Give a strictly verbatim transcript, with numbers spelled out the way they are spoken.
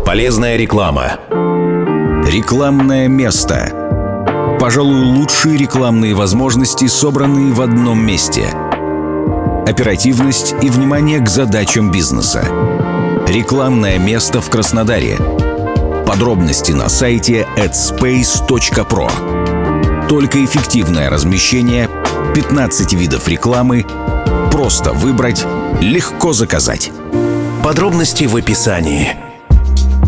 Полезная реклама. Рекламное место. Пожалуй, лучшие рекламные возможности, собранные в одном месте. Оперативность и внимание к задачам бизнеса. Рекламное место в Краснодаре. Подробности на сайте эдспейс точка про. Только эффективное размещение, пятнадцать видов рекламы, просто выбрать, легко заказать. Подробности в описании.